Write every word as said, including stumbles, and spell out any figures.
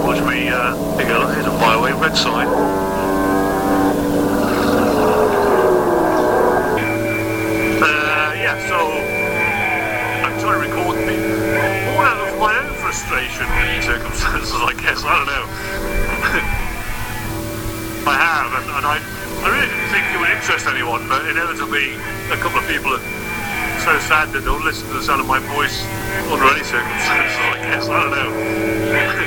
watch me, uh, here you go, here's a byway, red sign. Uh, yeah, so, I'm trying to record me, more out of my own frustration circumstances, I guess, I don't know. I have, and, and I, I really didn't think it would interest anyone, but inevitably, a couple of people are so sad that they'll listen to the sound of my voice under any circumstances, I guess, I don't know.